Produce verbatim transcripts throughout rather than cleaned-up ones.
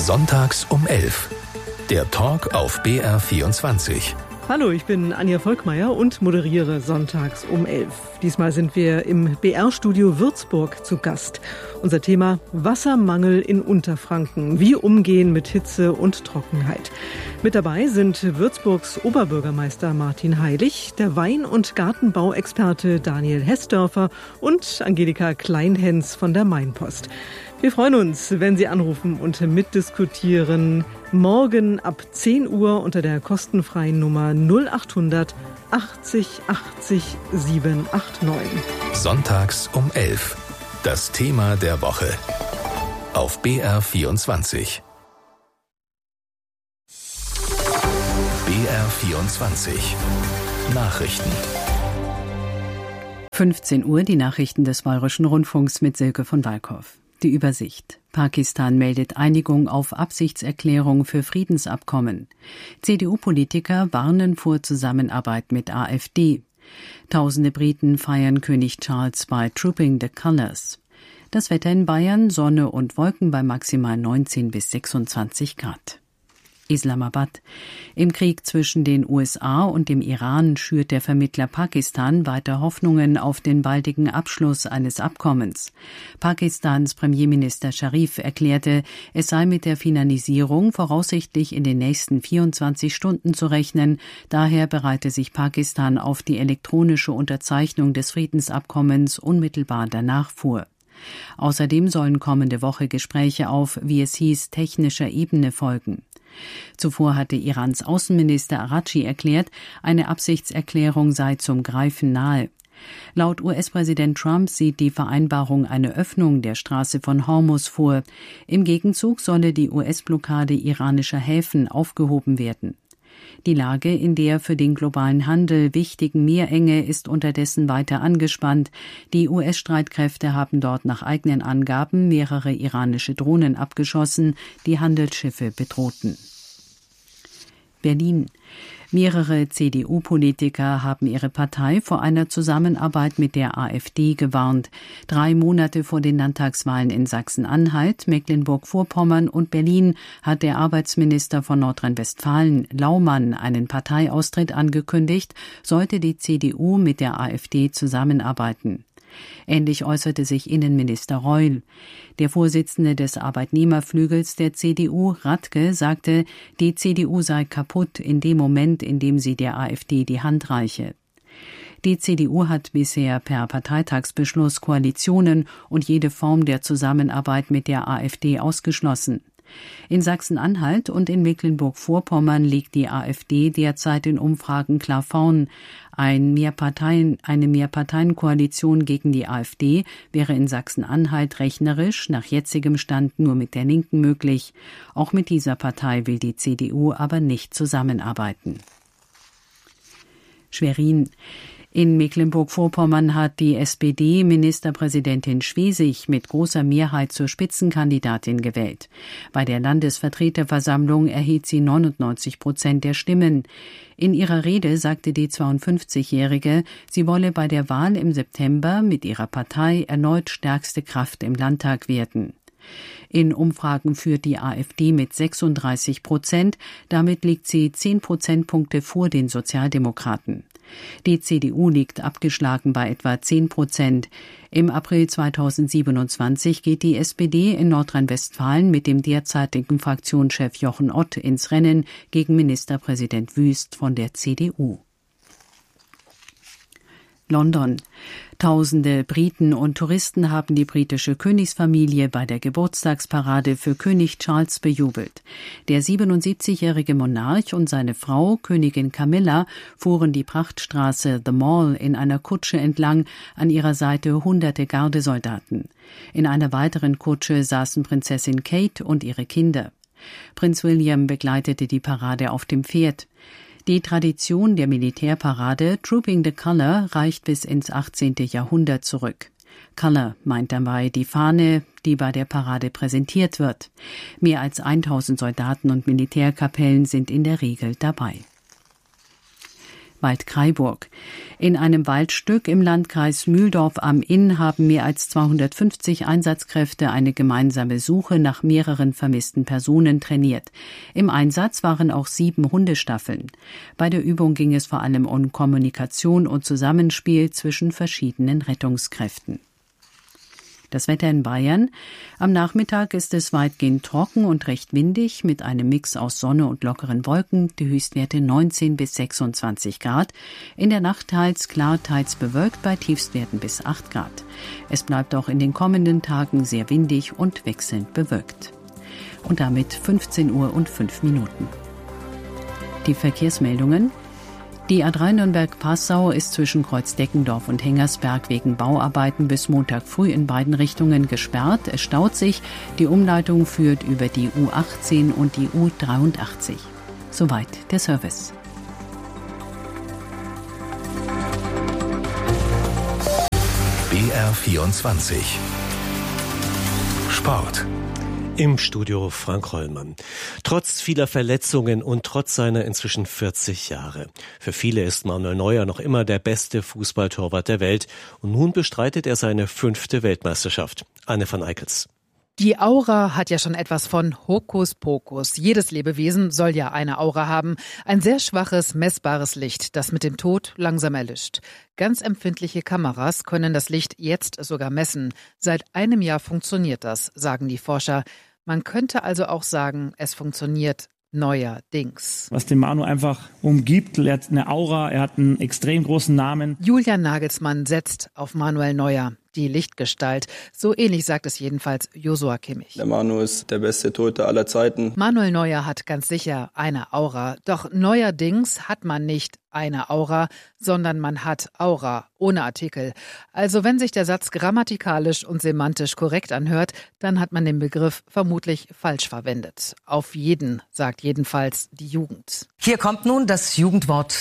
Sonntags um elf. Der Talk auf B R vierundzwanzig. Hallo, ich bin Anja Volkmeier und moderiere Sonntags um elf. Diesmal sind wir im B R-Studio Würzburg zu Gast. Unser Thema: Wassermangel in Unterfranken. Wie umgehen mit Hitze und Trockenheit. Mit dabei sind Würzburgs Oberbürgermeister Martin Heilig, der Wein- und Gartenbauexperte Daniel Hessdörfer und Angelika Kleinhens von der Mainpost. Wir freuen uns, wenn Sie anrufen und mitdiskutieren. Morgen ab zehn Uhr unter der kostenfreien Nummer null achthundert achtzig achtzig siebenhundertneunundachtzig. Sonntags um elf. Das Thema der Woche. Auf B R vierundzwanzig. B R vierundzwanzig. Nachrichten. fünfzehn Uhr, die Nachrichten des Bayerischen Rundfunks mit Silke von Walkow. Die Übersicht. Pakistan meldet Einigung auf Absichtserklärung für Friedensabkommen. C D U-Politiker warnen vor Zusammenarbeit mit AfD. Tausende Briten feiern König Charles bei Trooping the Colours. Das Wetter in Bayern: Sonne und Wolken bei maximal neunzehn bis sechsundzwanzig Grad. Islamabad. Im Krieg zwischen den U S A und dem Iran schürt der Vermittler Pakistan weiter Hoffnungen auf den baldigen Abschluss eines Abkommens. Pakistans Premierminister Sharif erklärte, es sei mit der Finalisierung voraussichtlich in den nächsten vierundzwanzig Stunden zu rechnen. Daher bereite sich Pakistan auf die elektronische Unterzeichnung des Friedensabkommens unmittelbar danach vor. Außerdem sollen kommende Woche Gespräche auf, wie es hieß, technischer Ebene folgen. Zuvor hatte Irans Außenminister Araghchi erklärt, eine Absichtserklärung sei zum Greifen nahe. Laut U S-Präsident Trump sieht die Vereinbarung eine Öffnung der Straße von Hormuz vor. Im Gegenzug solle die U S-Blockade iranischer Häfen aufgehoben werden. Die Lage in der für den globalen Handel wichtigen Meerenge ist unterdessen weiter angespannt. Die U S-Streitkräfte haben dort nach eigenen Angaben mehrere iranische Drohnen abgeschossen, die Handelsschiffe bedrohten. Berlin. Mehrere C D U-Politiker haben ihre Partei vor einer Zusammenarbeit mit der AfD gewarnt. Drei Monate vor den Landtagswahlen in Sachsen-Anhalt, Mecklenburg-Vorpommern und Berlin hat der Arbeitsminister von Nordrhein-Westfalen, Laumann, einen Parteiaustritt angekündigt, sollte die C D U mit der AfD zusammenarbeiten. Ähnlich äußerte sich Innenminister Reul. Der Vorsitzende des Arbeitnehmerflügels der C D U, Radke, sagte, die C D U sei kaputt in dem Moment, in dem sie der AfD die Hand reiche. Die C D U hat bisher per Parteitagsbeschluss Koalitionen und jede Form der Zusammenarbeit mit der AfD ausgeschlossen. In Sachsen-Anhalt und in Mecklenburg-Vorpommern liegt die AfD derzeit in Umfragen klar vorn. Ein Mehrparteien, eine Mehrparteienkoalition gegen die AfD wäre in Sachsen-Anhalt rechnerisch nach jetzigem Stand nur mit der Linken möglich. Auch mit dieser Partei will die C D U aber nicht zusammenarbeiten. Schwerin. In Mecklenburg-Vorpommern hat die S P D-Ministerpräsidentin Schwesig mit großer Mehrheit zur Spitzenkandidatin gewählt. Bei der Landesvertreterversammlung erhielt sie neunundneunzig Prozent der Stimmen. In ihrer Rede sagte die zweiundfünfzigjährige, sie wolle bei der Wahl im September mit ihrer Partei erneut stärkste Kraft im Landtag werden. In Umfragen führt die AfD mit sechsunddreißig Prozent, damit liegt sie zehn Prozentpunkte vor den Sozialdemokraten. Die C D U liegt abgeschlagen bei etwa zehn Prozent. Im April zweitausendsiebenundzwanzig geht die S P D in Nordrhein-Westfalen mit dem derzeitigen Fraktionschef Jochen Ott ins Rennen gegen Ministerpräsident Wüst von der C D U. London. Tausende Briten und Touristen haben die britische Königsfamilie bei der Geburtstagsparade für König Charles bejubelt. Der siebenundsiebzigjährige Monarch und seine Frau, Königin Camilla, fuhren die Prachtstraße The Mall in einer Kutsche entlang, an ihrer Seite hunderte Gardesoldaten. In einer weiteren Kutsche saßen Prinzessin Kate und ihre Kinder. Prinz William begleitete die Parade auf dem Pferd. Die Tradition der Militärparade Trooping the Colour reicht bis ins achtzehnten Jahrhundert zurück. Colour meint dabei die Fahne, die bei der Parade präsentiert wird. Mehr als tausend Soldaten und Militärkapellen sind in der Regel dabei. Waldkraiburg. In einem Waldstück im Landkreis Mühldorf am Inn haben mehr als zweihundertfünfzig Einsatzkräfte eine gemeinsame Suche nach mehreren vermissten Personen trainiert. Im Einsatz waren auch sieben Hundestaffeln. Bei der Übung ging es vor allem um Kommunikation und Zusammenspiel zwischen verschiedenen Rettungskräften. Das Wetter in Bayern. Am Nachmittag ist es weitgehend trocken und recht windig mit einem Mix aus Sonne und lockeren Wolken, die Höchstwerte neunzehn bis sechsundzwanzig Grad. In der Nacht teils klar, teils bewölkt bei Tiefstwerten bis acht Grad. Es bleibt auch in den kommenden Tagen sehr windig und wechselnd bewölkt. Und damit fünfzehn Uhr und fünf Minuten. Die Verkehrsmeldungen. Die A drei Nürnberg-Passau ist zwischen Kreuzdeckendorf und Hengersberg wegen Bauarbeiten bis Montag früh in beiden Richtungen gesperrt. Es staut sich. Die Umleitung führt über die U achtzehn und die U dreiundachtzig. Soweit der Service. B R vierundzwanzig Sport. Im Studio Frank Hollmann. Trotz vieler Verletzungen und trotz seiner inzwischen vierzig Jahre. Für viele ist Manuel Neuer noch immer der beste Fußballtorwart der Welt. Und nun bestreitet er seine fünfte Weltmeisterschaft. Anne van Eickels. Die Aura hat ja schon etwas von Hokuspokus. Jedes Lebewesen soll ja eine Aura haben. Ein sehr schwaches, messbares Licht, das mit dem Tod langsam erlischt. Ganz empfindliche Kameras können das Licht jetzt sogar messen. Seit einem Jahr funktioniert das, sagen die Forscher. Man könnte also auch sagen, es funktioniert neuerdings. Was den Manu einfach umgibt, er hat eine Aura, er hat einen extrem großen Namen. Julian Nagelsmann setzt auf Manuel Neuer, die Lichtgestalt. So ähnlich sagt es jedenfalls Joshua Kimmich. Der Manu ist der beste Torhüter aller Zeiten. Manuel Neuer hat ganz sicher eine Aura. Doch neuerdings hat man nicht eine Aura, sondern man hat Aura, ohne Artikel. Also wenn sich der Satz grammatikalisch und semantisch korrekt anhört, dann hat man den Begriff vermutlich falsch verwendet. Auf jeden, sagt jedenfalls die Jugend. Hier kommt nun das Jugendwort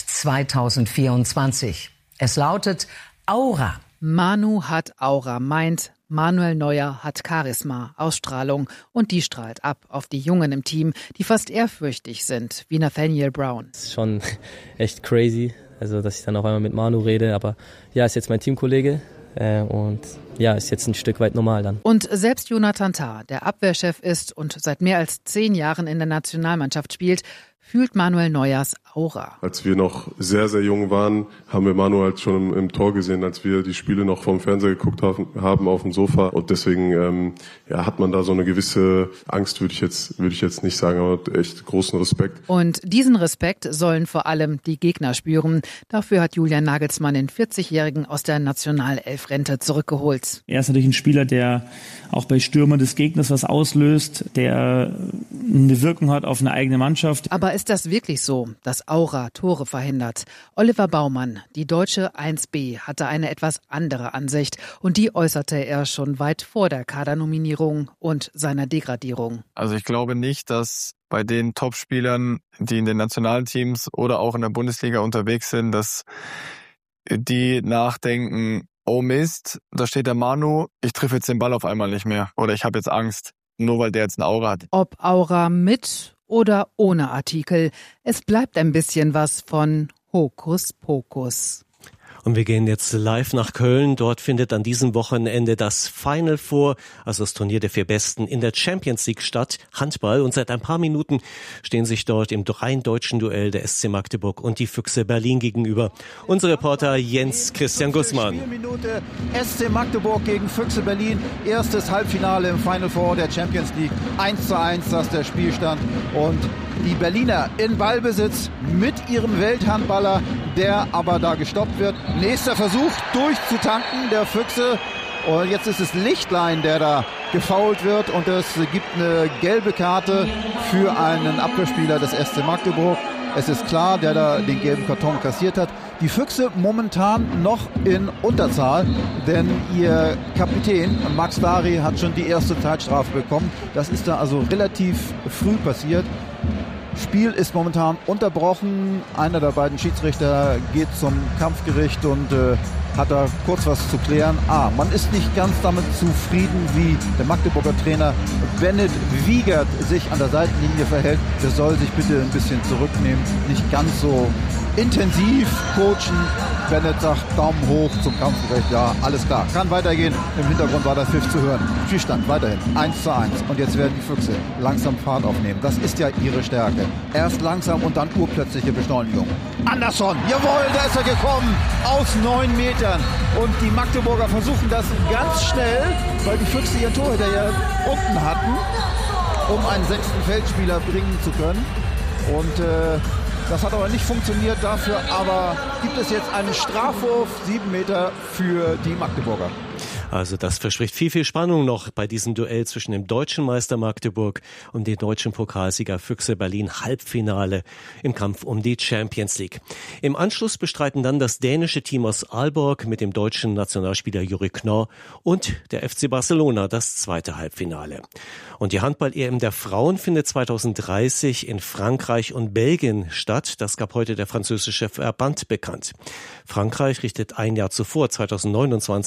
zweitausendvierundzwanzig. Es lautet Aura. Manu hat Aura, meint Manuel Neuer hat Charisma, Ausstrahlung und die strahlt ab auf die Jungen im Team, die fast ehrfürchtig sind, wie Nathaniel Brown. Das ist schon echt crazy, also dass ich dann auf einmal mit Manu rede, aber ja, ist jetzt mein Teamkollege äh, und ja, ist jetzt ein Stück weit normal dann. Und selbst Jonathan Tah, der Abwehrchef ist und seit mehr als zehn Jahren in der Nationalmannschaft spielt, fühlt Manuel Neuers Aura. Als wir noch sehr, sehr jung waren, haben wir Manu halt schon im, im Tor gesehen, als wir die Spiele noch vom Fernseher geguckt haben, haben auf dem Sofa. Und deswegen ähm, ja, hat man da so eine gewisse Angst, würde ich jetzt würde ich jetzt nicht sagen, aber echt großen Respekt. Und diesen Respekt sollen vor allem die Gegner spüren. Dafür hat Julian Nagelsmann den vierzigjährigen aus der Nationalelf-Rente zurückgeholt. Er ist natürlich ein Spieler, der auch bei Stürmern des Gegners was auslöst, der eine Wirkung hat auf eine eigene Mannschaft. Aber ist das wirklich so, dass Aura Tore verhindert? Oliver Baumann, die deutsche eins B, hatte eine etwas andere Ansicht und die äußerte er schon weit vor der Kadernominierung und seiner Degradierung. Also ich glaube nicht, dass bei den Topspielern, die in den Nationalteams oder auch in der Bundesliga unterwegs sind, dass die nachdenken, oh Mist, da steht der Manu, ich treffe jetzt den Ball auf einmal nicht mehr oder ich habe jetzt Angst, nur weil der jetzt eine Aura hat. Ob Aura mit oder ohne Artikel, es bleibt ein bisschen was von Hokuspokus. Und wir gehen jetzt live nach Köln. Dort findet an diesem Wochenende das Final Four, also das Turnier der vier Besten in der Champions League statt, Handball. Und seit ein paar Minuten stehen sich dort im rein deutschen Duell der S C Magdeburg und die Füchse Berlin gegenüber. Unser Reporter Jens Christian Gussmann. Spielminute S C Magdeburg gegen Füchse Berlin. Erstes Halbfinale im Final Four der Champions League. eins zu eins, das ist der Spielstand. Und die Berliner in Ballbesitz mit ihrem Welthandballer, der aber da gestoppt wird. Nächster Versuch durchzutanken der Füchse. Und jetzt ist es Lichtlein, der da gefoult wird. Und es gibt eine gelbe Karte für einen Abwehrspieler des S C Magdeburg. Es ist klar, der da den gelben Karton kassiert hat. Die Füchse momentan noch in Unterzahl, denn ihr Kapitän Max Dari hat schon die erste Zeitstrafe bekommen. Das ist da also relativ früh passiert. Spiel ist momentan unterbrochen. Einer der beiden Schiedsrichter geht zum Kampfgericht und äh, hat da kurz was zu klären. Ah, man ist nicht ganz damit zufrieden, wie der Magdeburger Trainer Bennett Wiegert sich an der Seitenlinie verhält. Der soll sich bitte ein bisschen zurücknehmen, nicht ganz so intensiv coachen. Bennett sagt Daumen hoch zum Kampfgerecht. Ja, alles klar. Kann weitergehen. Im Hintergrund war der Pfiff zu hören. Spielstand weiterhin eins zu eins. Und jetzt werden die Füchse langsam Fahrt aufnehmen. Das ist ja ihre Stärke. Erst langsam und dann urplötzliche Beschleunigung. Andersson, jawohl, da ist er gekommen. Aus neun Metern. Und die Magdeburger versuchen das ganz schnell, weil die Füchse ihren Torhüter ja unten hatten, um einen sechsten Feldspieler bringen zu können. Und äh, das hat aber nicht funktioniert. Dafür aber gibt es jetzt einen Strafwurf, sieben Meter für die Magdeburger. Also das verspricht viel, viel Spannung noch bei diesem Duell zwischen dem deutschen Meister Magdeburg und dem deutschen Pokalsieger Füchse Berlin. Halbfinale im Kampf um die Champions League. Im Anschluss bestreiten dann das dänische Team aus Aalborg mit dem deutschen Nationalspieler Juri Knorr und der F C Barcelona das zweite Halbfinale. Und die Handball-E M der Frauen findet zweitausenddreißig in Frankreich und Belgien statt. Das gab heute der französische Verband bekannt. Frankreich richtet ein Jahr zuvor, zweitausendneunundzwanzig,